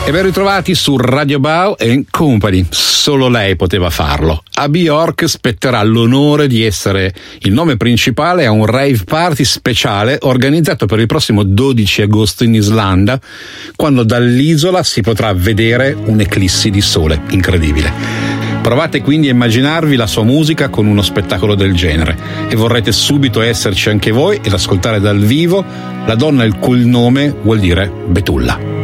E ben ritrovati su Radio Bao and Company. Solo lei poteva farlo. A Bjork spetterà l'onore di essere il nome principale a un rave party speciale organizzato per il prossimo 12 agosto in Islanda, quando dall'isola si potrà vedere un'eclissi di sole incredibile. Provate quindi a immaginarvi la sua musica con uno spettacolo del genere e vorrete subito esserci anche voi ed ascoltare dal vivo la donna il cui nome vuol dire betulla.